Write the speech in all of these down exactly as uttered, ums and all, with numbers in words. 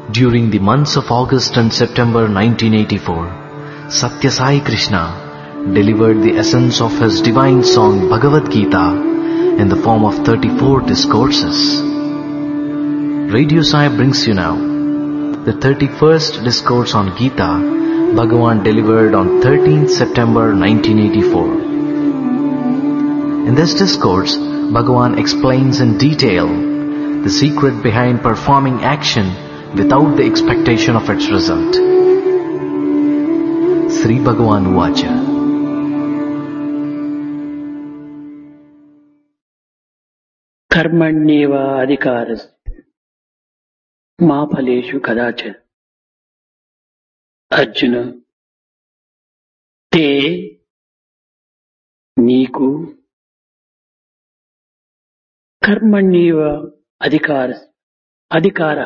During the months of August and September nineteen eighty-four, Satya Sai Krishna delivered the essence of his divine song Bhagavad Gita in the form of thirty-four discourses. Radio Sai brings you now the thirty-first discourse on Gita Bhagavan delivered on thirteenth September nineteen eighty-four. In this discourse, Bhagavan explains in detail the secret behind performing action without the expectation of its result. Sri Bhagavan Uvacha. Karmanyeva adhikaras ma phaleshu kadachana. Arjuna, te నీకు కర్మణ్యేవ అధికార అధికారః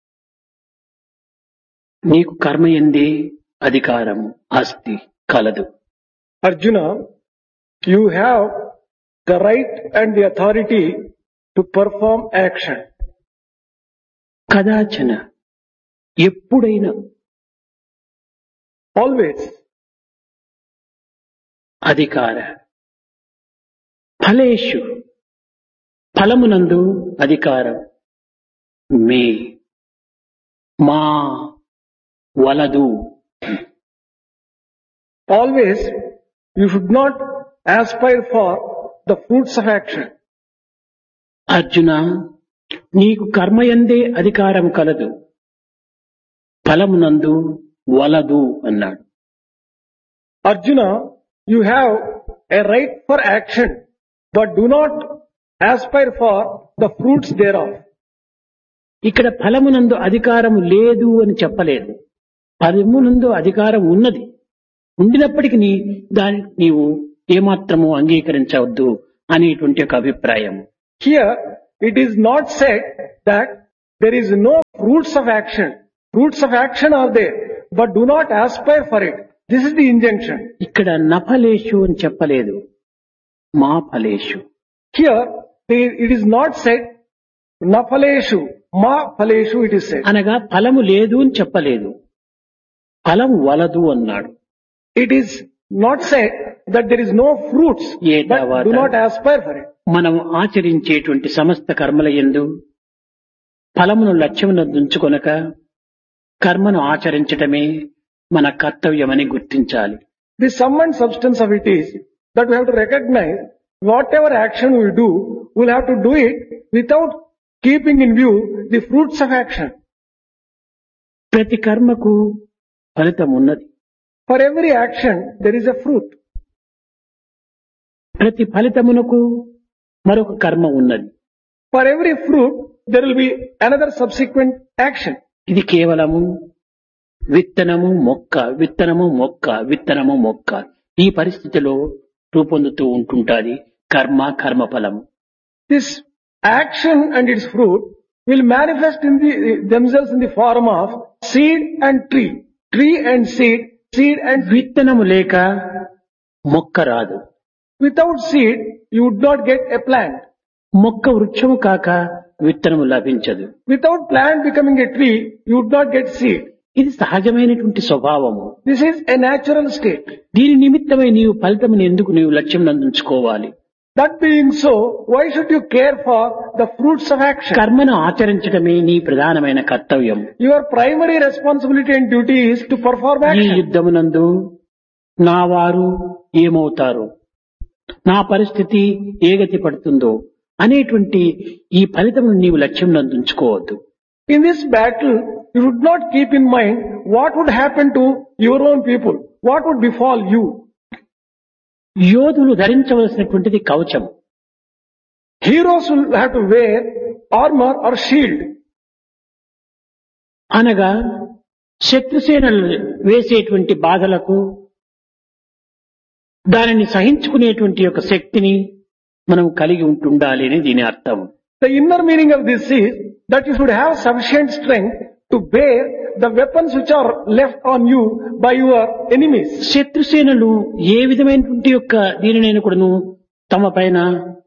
నీకు కర్మయందే అధికారము అస్తి కలదు. Arjuna, you have the right and the authority to perform action. కదాచన ఎప్పుడైనా Always. అధికార ఫలేషు ఫలమునందు అధికారం మే మా వలదు. Always, you should not aspire for the fruits of action. Arjuna, నీకు కర్మయందే అధికారం కలదు, ఫలమునందు వలదు అన్నాడు. Arjuna, you have a right for action, but do not aspire for the fruits thereof. ఇక్కడ ఫలమునందు అధికారము లేదు అని చెప్పలేదు. ఫలమునందు అధికారం ఉన్నది. ఉండినప్పటికీ నీ దాని నీవు ఏమాత్రము అంగీకరించవద్దు అనేటువంటి ఒక అభిప్రాయం. Here, it is not said that there is no fruits of action. Fruits of action are there, but do not aspire for it. This is the injunction. ఇక్కడ నఫలేషు అని చెప్పలేదు, మా ఫలేషు. Here, it is not said nafaleshu, ma faleshu it is said. అనగా ఫలము లేదు అని చెప్పలేదు, ఫలం వలదు అన్నాడు. It is not said that there is no fruits, but do not aspire for it. మనం ఆచరించేటువంటి సమస్త కర్మల యందు ఫలమును లక్ష్యమును ఉంచుకొనక కర్మను ఆచరించటమే మన కర్తవ్యమని గుర్తించాలి. The sum and substance of it is that we have to recognize whatever action we do, we'll have to do it without keeping in view the fruits of action. ప్రతి కర్మకు ఫలితం ఉన్నది. For every action, there is a fruit. ప్రతి ఫలితమునకు మరొక కర్మ ఉన్నది. For every fruit, there will be another subsequent action. ఇది కేవలము విత్తనము మొక్క, విత్తనము మొక్క, విత్తనము మొక్క, ఈ పరిస్థితిలో రూపొందుతూ ఉంటుంటాది కర్మ కర్మ ఫలము. This action and its fruit will manifest in the, themselves in the form of seed and tree, tree and seed, seed and విత్తనము లేక మొక్క రాదు. Without seed, you would not get a plant. మొక్క వృక్షము కాక విత్తనము లభించదు. Without plant becoming a tree, you would not get seed. ఇది సహజమైనటువంటి స్వభావము. This is a natural state. దీని నిమిత్తమై నీవు ఫలితమును ఎందుకు నీవు లక్ష్యం నందుంచుకోవాలి? That being so, why should you care for the fruits of action? కర్మను ఆచరించడమే నీ ప్రధానమైన కర్తవ్యం. Your primary responsibility and duty is to perform ఈ action. యుద్ధమునందు నా వారు ఏమవుతారు, నా పరిస్థితి ఏ గతి పడుతుందో అనేటువంటి ఈ ఫలితమును నీవు లక్ష్యం నందుంచుకోవద్దు. In this battle, you would not keep in mind what would happen to your own people, what would befall you. యోధులు ధరించవలసినటువంటిది కవచం. Heroes will have to wear armor or shield. అనగా శత్రుసేనలు వేసేటువంటి బాధలకు దానిని సహించుకునేటువంటి యొక్క శక్తిని మనం కలిగి ఉంటుండాలి అని దీని అర్థం. The inner meaning of this is that you should have sufficient strength to bear the weapons which are left on you by your enemies. శత్రుసేనలు ఏ విధమైనటువంటి యొక్క దీనినైనా కూడాను తమ పైన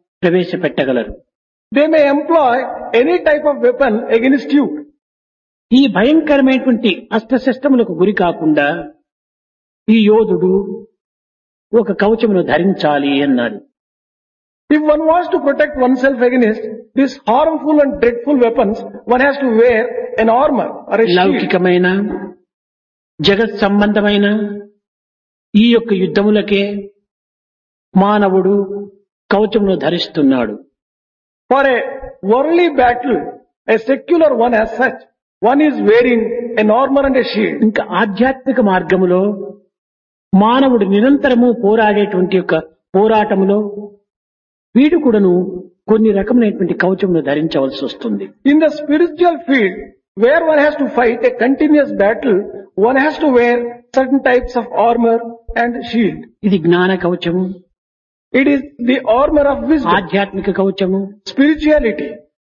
ప్రవేశపెట్టగలరు. They may employ any type of weapon against you. ఈ భయంకరమైనటువంటి అస్త్రశస్త్రములకు గురి కాకుండా ఈ యోధుడు ఒక కవచమును ధరించాలి అన్నారు. If one wants to protect oneself against these harmful and dreadful weapons, one has to wear an armor or a shield. లౌకికమైన జగత్ సంబంధమైన ఈ యొక్క యుద్ధములకే మానవుడు కవచమును ధరిస్తున్నాడు. For a worldly battle, a secular one as such, one is wearing an armor and a shield. ఇంకా ఆధ్యాత్మిక మార్గములో మానవుడు నిరంతరము పోరాడేటువంటి యొక్క పోరాటములో వీడు కూడాను కొన్ని రకమైనటువంటి కవచమును ధరించవలసి వస్తుంది. In the spiritual field, where one has to fight a continuous battle, one has to wear certain types of armor and shield. ఇది జ్ఞాన కవచము, It is the armor of wisdom, ఆధ్యాత్మిక కవచము. spirituality.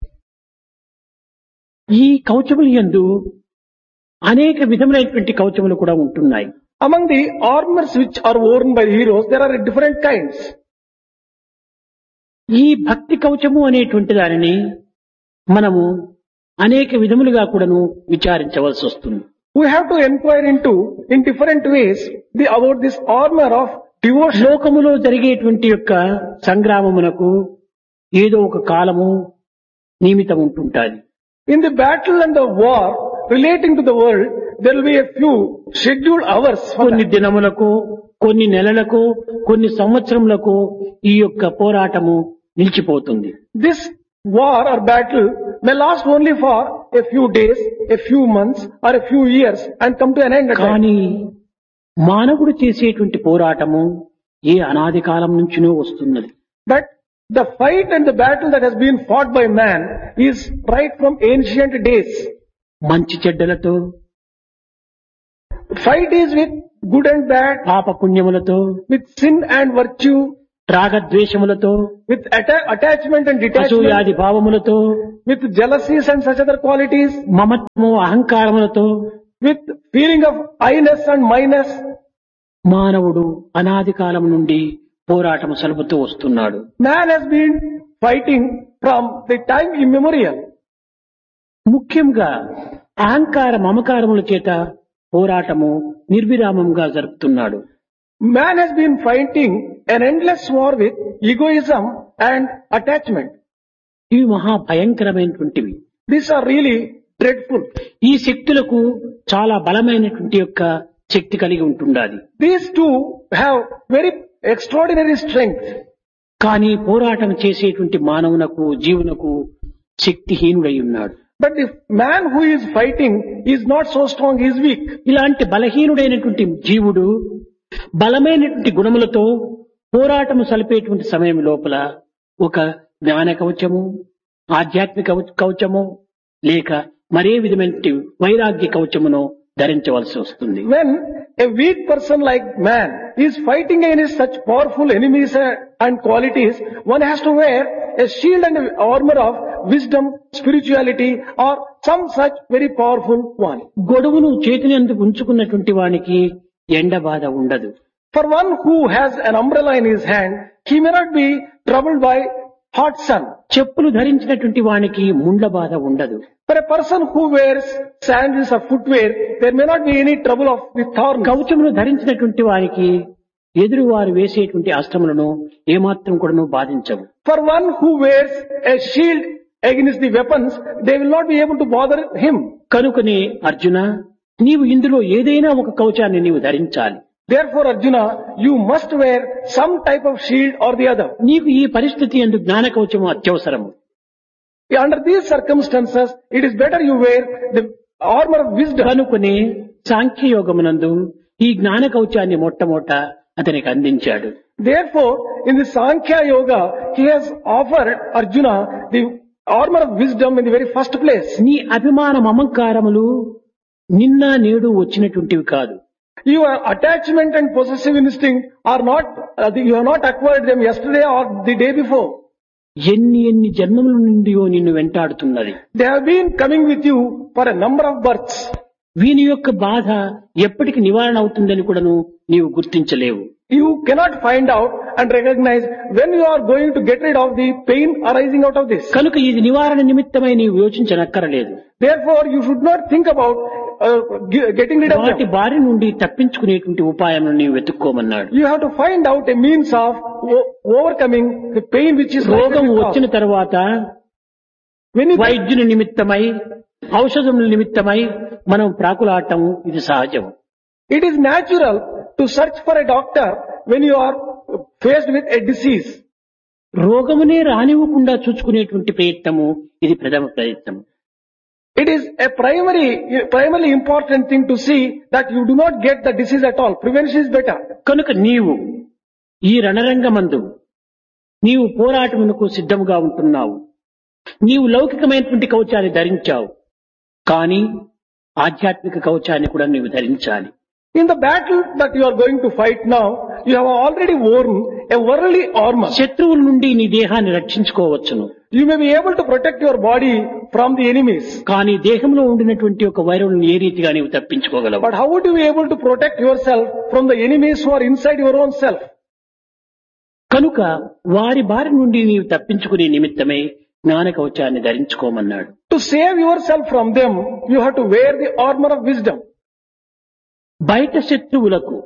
ఈ కవచముల యందు అనేక విధములైనటువంటి కవచములు కూడా ఉంటున్నాయి. Among the armors which are worn by the heroes, there are different kinds. ఈ భక్తి కవచము అనేటువంటి దానిని మనము అనేక విధములుగా కూడాను విచారించవలసి వస్తుంది. We have to inquire into, in different ways, the, about this armor of devotion. లోకములో జరిగేటువంటి యొక్క సంగ్రామమునకు ఏదో ఒక కాలము నియమితం ఉంటుంటాది. In the battle and the war relating to the world, there will be a few scheduled hours for కొన్ని that. దినములకు, కొన్ని నెలలకు, కొన్ని సంవత్సరములకు ఈ యొక్క పోరాటము నిలిచిపోతుంది. This war or battle may last only for a few days, a few months or a few years and come to an end at last. కానీ మానవుడు చేసేటువంటి పోరాటము ఏ అనాది కాలం నుంచినో వస్తున్నది. But the fight and the battle that has been fought by man is right from ancient days. మంచి చెడ్డలతో, Fight is with good and bad, పాప పుణ్యములతో, with sin and virtue, రాగద్వేషములతో, with atta- attachment and detachment, అసూయాది భావములతో, with jealousies and such other qualities, మమత్వము అహంకారములతో with feeling of I-ness and my-ness. మానవుడు అనాది కాలం నుండి పోరాటము సలుపుతూ వస్తున్నాడు. Man has been fighting from the time immemorial. ముఖ్యంగా అహంకార మమకారముల చేత పోరాటము నిర్విరామంగా జరుపుతున్నాడు. Man has been fighting an endless war with egoism and attachment. ఇవి మహా భయంకరమైనటువంటివి. These are really dreadful. ఈ శక్తులకు చాలా బలమైనటువంటి యొక్క శక్తి కలిగి ఉంటుండాలి. These two have very extraordinary strength. కానీ పోరాటం చేసేటువంటి మానవునకు జీవునకు శక్తిహీనుడై ఉన్నాడు. But the man who is fighting is not so strong, he is weak. ఇలాంటి బలహీనుడైనటువంటి జీవుడు బలమైనటువంటి గుణములతో పోరాటము సలిపేటువంటి సమయం లోపల ఒక జ్ఞాన కవచము, ఆధ్యాత్మిక కవచము లేక మరే విధమైనటువంటి వైరాగ్య కవచమును ధరించవలసి వస్తుంది. When a weak person like man is fighting against such powerful enemies and qualities, one has to wear a shield and armor of wisdom, spirituality or some such very powerful one. గొడుగును చేతిని అందుకు ఉంచుకున్నటువంటి వానికి ఎండ బాధ ఉండదు. For one who has an umbrella in his hand, he may not be troubled by hot sun. చెప్పులు ధరించినటువంటి వానికి ముండ్ల బాధ ఉండదు. For a person who wears sandals or footwear, there may not be any trouble of the thorns. కవచమును ధరించినటువంటి వారికి ఎదురువారు వేసేటువంటి అస్త్రములను ఏమాత్రం కూడాను బాధించవు. For one who wears a shield against the weapons, they will not be able to bother him. కనుకనే అర్జున, నీవు ఇందులో ఏదైనా ఒక కవచాన్ని నీవు ధరించాలి. Therefore, Arjuna, you must wear some type of shield or the other. నీకు ఈ పరిస్థితి యందు జ్ఞాన కవచము అత్యవసరము. Under these circumstances, it is better you wear the armor of wisdom. కనుకనే సాంఖ్యయోగమునందు ఈ జ్ఞాన కవచాన్ని మొట్టమొదట అతనికి అందించాడు. Therefore, in the Sankhya Yoga, he has offered Arjuna the armor of wisdom in the very first place. నీ అభిమాన మమకారములు నిన్న నేడు వచ్చినటువంటివి కాదు. Your attachment and possessive instinct are not, uh, you have not acquired them yesterday or the day before. ఎన్ని ఎన్ని జన్మముల నుండియో నిన్ను వెంటాడుతున్నది. They have been coming with you for a number of births. వీని యొక్క బాధ ఎప్పటికి నివారణ అవుతుందని కూడాను నీవు గుర్తించలేవు. You cannot find out and recognize when you are going to get rid of the pain arising out of this. కనుక ఇది నివారణ నిమిత్తమై నీవు యోచించనక్కరలేదు. Therefore, you should not think about uh, ge- getting rid of వాటి them. బారి నుండి తప్పించుకునేటువంటి ఉపాయం నీవు వెతుక్కోమన్నాడు. You have to find out a means of o- overcoming the pain which is రోగం likely to వచ్చిన cause. తర్వాత When you వైద్యుని నిమిత్తమై ఔషధముల నిమిత్తమై మనం ప్రాకులాడటం ఇది సహజం. it is natural to search for a doctor when you are faced with a disease. రోగమునే రానివ్వకుండా చూసుకునేటువంటి ప్రయత్నము ఇది ప్రథమ ప్రయత్నం. It is a primary, primarily important thing to see that you do not get the disease at all. Prevention is better. కనుక నీవు ఈ రణరంగమందు నీవు పోరాటమునకు సిద్ధముగా ఉంటున్నావు. నీవు లౌకికమైనటువంటి కవచాన్ని ధరించావు, కానీ ఆధ్యాత్మిక కవచాన్ని కూడా నీవు ధరించాలి. In the battle that you are going to fight now, you have already worn a worldly armor. శత్రువుల నుండి నీ దేహాన్ని రక్షించుకోవచ్చును, You may be able to protect your body from the enemies. కానీ దేహంలో ఉండినటువంటి ఒక వైరవులను ఏ రీతిగా నీవు తప్పించుకోగలవు? But how would you be able to protect yourself from the enemies who are inside your own self? కనుక వారి బారి నుండి నీవు తప్పించుకునే నిమిత్తమే జ్ఞాన కవచాన్ని ధరించుకోమన్నాడు. To save yourself from them, you have to wear the armor of wisdom. బయట శత్రువులకు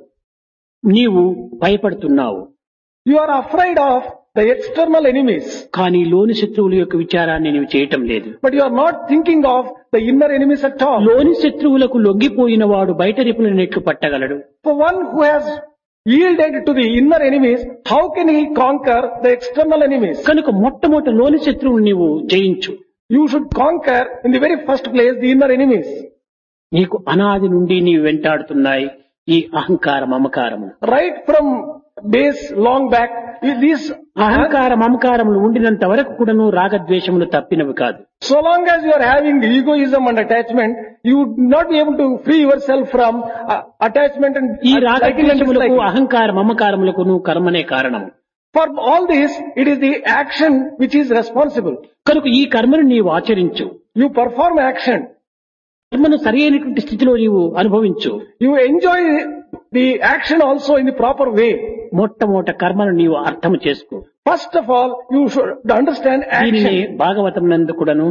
నీవు భయపడుతున్నావు, You are afraid of the external enemies, కానీ లోని శత్రువుల యొక్క విచారాన్ని నీవు చేయటం లేదు. but you are not thinking of the inner enemies at all. లోని శత్రువులకు లొంగిపోయిన వాడు బయట రిపుల నెట్లు పట్టగలడు. For one who has yielded to the inner enemies, how can he conquer the external enemies? కనుక మొట్టమొదట లోని శత్రువులు నీవు జయించు. You should conquer in the very first place the inner enemies. నీకు అనాది నుండి నీవు వెంటాడుతున్నాయి ఈ అహంకార మమకారము. Right from days long back, these అహంకార మమకారములు ఉండినంత వరకు కూడాను రాగద్వేషములు తప్పినవి కాదు. so long as you are having egoism and attachment, you would not be able to free yourself from uh, attachment and ఈ liking and రాగద్వేషములకు disliking. అహంకార మమకారములకు కర్మనే కారణము. For all this, it is the action which is responsible. కనుక ఈ కర్మను నీవు ఆచరించు. You perform action. కర్మను సరి అయినటువంటి స్థితిలో నీవు అనుభవించు. You enjoy the action also in the proper way. మొట్టమొదట కర్మను నీవు అర్థం చేసుకో. First of all, you should understand దీనిని action. భాగవతం నందు కూడాను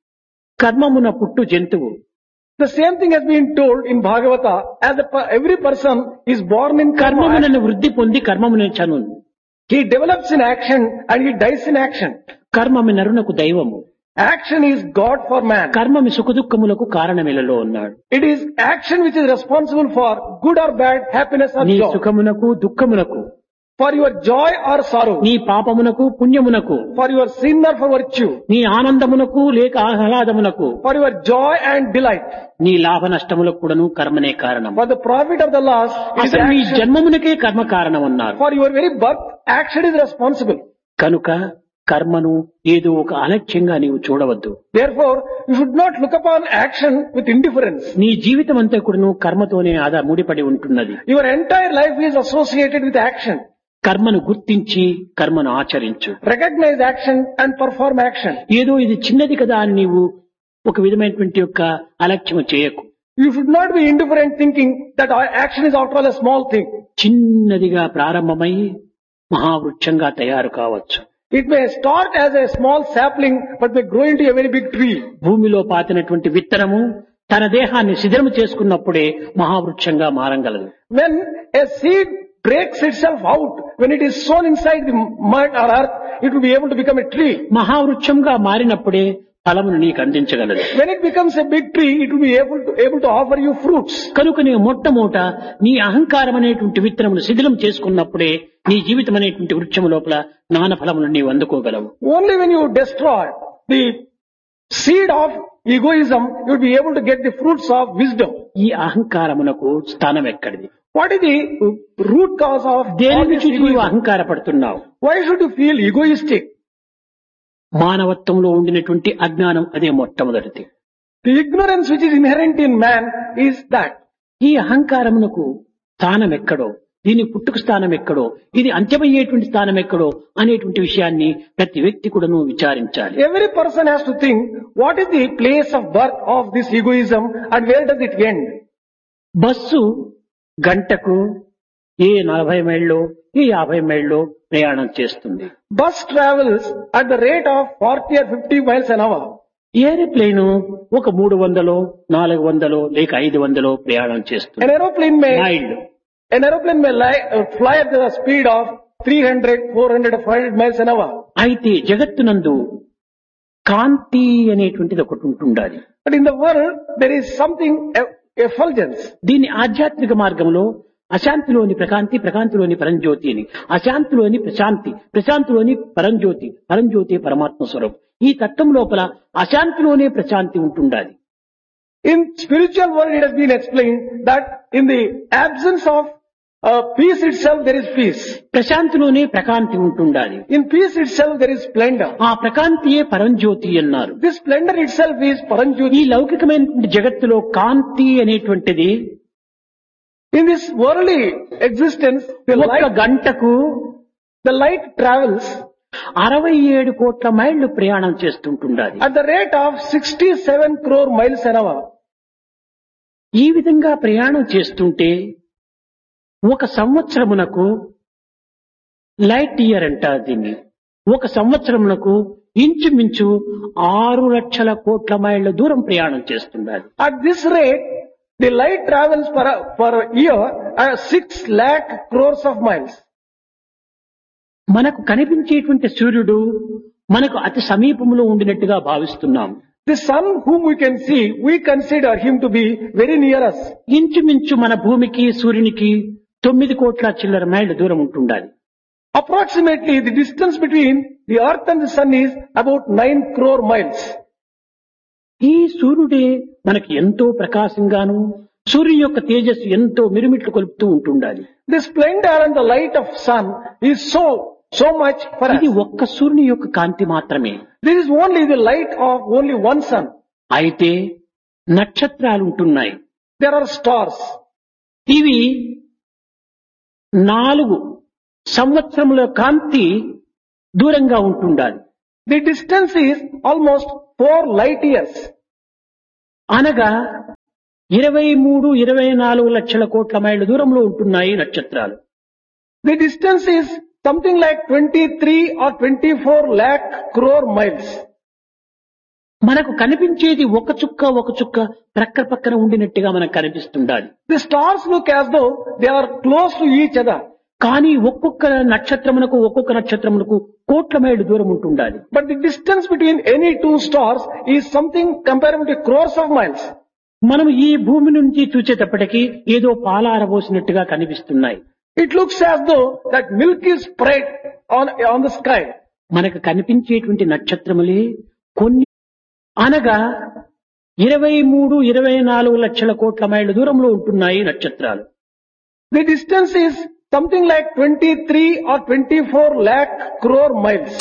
కర్మమున పుట్టు జంతువు, The same thing has been told in Bhagavata, as a, per- every person is born in karma. కర్మమునను వృద్ధి పొంది కర్మమున చను. He develops in action and he dies in action. కర్మమి నరునకు దైవము, Action is God for man. కర్మమి సుఖదుఖములకు కారణమిలలో ఉన్నాడు. It is action which is responsible for good or bad, happiness or నీ joy. సుఖమునకు దుఃఖమునకు, For your joy or sorrow. నీ పాపమునకు పుణ్యమునకు, For your sin or for virtue. నీ ఆనందమునకు లేక ఆహ్లాదమునకు, For your joy and delight. నీ లాభ నష్టములకు కూడాను కర్మనే కారణం. For the profit or the loss, it is అసలు నీ action. జన్మమునకే కర్మ కారణం అన్నారు. For your very birth, action is responsible. కనుక కర్మను ఏదో ఒక అలక్ష్యంగా నీవు చూడవద్దు. Therefore, you should not look upon action with indifference. నీ జీవితం అంతా కూడాను కర్మతోనే ఆదా ముడిపడి ఉంటున్నది. Your entire life is associated with action. కర్మను గుర్తించి కర్మను ఆచరించు. Recognize action and perform action. ఏదో ఇది చిన్నది కదా అని నీవు ఒక విధమైనటువంటి యొక్క అలక్ష్యం చేయకు. You should not be indifferent thinking that our action is after all a small thing. చిన్నదిగా ప్రారంభమై మహావృక్షంగా తయారు కావచ్చు. It may start as a small sapling but may grow into a very big tree. భూమిలో పాతినటువంటి విత్తనము తన దేహాన్ని శిథిలము చేసుకున్నప్పుడే మహావృక్షంగా మారగలదు. When a seed breaks itself out, when it is sown inside the mud or earth, it will be able to become a tree. మహావృక్షంగా మారినప్పుడే ఫలమును నీకు అందించగలదు. When it becomes a big tree, it will be able to, able to offer you fruits. కనుక నీ మొట్టమొదట నీ అహంకారం అనేటువంటి విత్తనమును శిథిలం చేసుకున్నప్పుడే నీ జీవితం అనేటువంటి వృక్షము లోపల జ్ఞాన ఫలమును నీవు అందుకోగలవు. Only when you destroy the seed of egoism, you will be able to get the fruits of wisdom. ఈ అహంకారమునకు స్థానం ఎక్కడిది? What is the root cause of all దేనిని this చూసి నీవు egoism? అహంకారపడుతున్నావు? Why should you feel egoistic? మానవత్వంలో ఉండినటువంటి అజ్ఞానం అదే మొట్టమొదటిది. The ignorance which is inherent in man is that. ఈ అహంకారమునకు స్థానం ఎక్కడో దీని పుట్టుక స్థానం ఎక్కడో, ఇది అంత్యమయ్యేటువంటి స్థానం ఎక్కడో అనేటువంటి విషయాన్ని ప్రతి వ్యక్తి కూడాను విచారించాలి. Every person has to think what is the place of birth of this egoism and where does it end. Bus గంటకు ఏ నలభై మైళ్ళు ఏ యాభై మైళ్ళు ప్రయాణం చేస్తుంది. Bus travels at the rate of forty or fifty miles an hour. Aeroplane ఒక మూడు వందలో నాలుగు వందలో లేక ఐదు వందలో ప్రయాణం చేస్తుంది. An aeroplane may మైళ్ళు an aeroplane may lie, uh, fly at the speed of three hundred, four hundred, five hundred miles an hour. అయితే జగత్తునందు కాంతి అనేటువంటిది ఒకటి ఉంటుండాలి. But in the world there is something eff- effulgence. దీన్ని ఆధ్యాత్మిక మార్గంలో అశాంతిలోని ప్రకాంతి, ప్రకాంతిలోని పరంజ్యోతి అని, అశాంతిలోని ప్రశాంతి, ప్రశాంతిలోని పరంజ్యోతి, పరంజ్యోతి పరమాత్మ స్వరూపం. ఈ తత్వం లోపల అశాంతిలోనే ప్రశాంతి ఉంటుండాలి. In spiritual world it has been explained that in the absence of uh, peace itself there is peace. ప్రశాంతిలోనే ప్రకాంతి ఉంటుండాలి. In peace itself there is splendor. ఆ ప్రకాంతియే పరంజ్యోతి అన్నారు. This splendor itself is ఈ Paranjyoti. లౌకికమైనటువంటి జగత్తులో కాంతి అనేటువంటిది In this worldly existence, the ఒక్క light, గంటకు the light travels అరవై ఏడు కోట్ల మైళ్ళు ప్రయాణం చేస్తుంటుండాలి. at the rate of sixty-seven crore miles an hour. ఈ విధంగా ప్రయాణం చేస్తుంటే ఒక సంవత్సరమునకు లైట్ ఇయర్ అంటారు దీన్ని. ఒక సంవత్సరమునకు ఇంచుమించు ఆరు లక్షల కోట్ల మైళ్ళ దూరం ప్రయాణం చేస్తుండాలి. At this rate, the light travels per, per year at six lakh crores of miles. మనకు కనిపించేటువంటి సూర్యుడు మనకు అతి సమీపంలో ఉండినట్టుగా భావిస్తున్నాం. The sun whom we can see, we consider him to be very near us. ఇంచుమించు మన భూమికి సూర్యునికి తొమ్మిది కోట్ల చిల్లర మైళ్ళ దూరం ఉంటుండాలి. Approximately the distance between the earth and the sun is about nine crore miles. ఈ సూర్యుడే మనకి ఎంతో ప్రకాశంగాను, సూర్యుని యొక్క తేజస్సు ఎంతో మిరుమిట్లు కొలుపుతూ ఉంటుండాలి. The splendor and the light of sun is so, so much for ఇది us. ఒక్క సూర్యుని యొక్క కాంతి మాత్రమే. This is only the light of only one sun. అయితే నక్షత్రాలు ఉంటున్నాయి. There are stars. ఇవి నాలుగు సంవత్సరముల కాంతి దూరంగా ఉంటుండాలి. The distance is almost four light years. అనగా ఇరవై మూడు ఇరవై నాలుగు లక్షల కోట్ల మైళ్ళ దూరంలో ఉంటున్నాయి నక్షత్రాలు. The distance is something like twenty-three or twenty-four lakh crore miles. మనకు కనిపించేది ఒక చుక్క ఒక చుక్క ప్రక్క పక్కన ఉండినట్టుగా మనకు కనిపిస్తుండాలి. The stars look as though they are close to each other. కానీ ఒక్కొక్క నక్షత్రమునకు ఒక్కొక్క నక్షత్రమునకు కోట్ల మైళ్ళు దూరం ఉంటుండాలి. But the distance between any two stars is something comparable to crores of miles. మనం ఈ భూమి నుంచి చూసేటప్పటికీ ఏదో పాలారబోసినట్టుగా కనిపిస్తున్నాయి. It looks as though that milk is spread on, on the sky. మనకు కనిపించేటువంటి నక్షత్రములే కొన్ని, అనగా ఇరవై మూడు ఇరవై నాలుగు లక్షల కోట్ల మైళ్ళ దూరంలో ఉంటున్నాయి నక్షత్రాలు. The distance is something like twenty-three or twenty-four lakh crore miles.